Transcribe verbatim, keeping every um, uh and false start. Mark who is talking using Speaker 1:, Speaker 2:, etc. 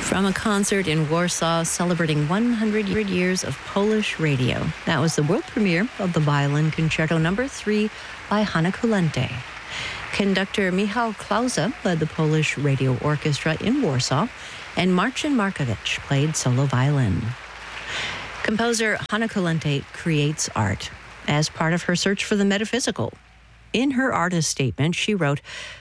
Speaker 1: From a concert in Warsaw celebrating one hundred years of Polish radio. That was the world premiere of the Violin Concerto Number three by Hanna Kulente. Conductor Michał Klauza led the Polish Radio Orchestra in Warsaw, and Marcin Markowicz played solo violin. Composer Hanna Kulente creates art as part of her search for the metaphysical. In her artist statement, she wrote,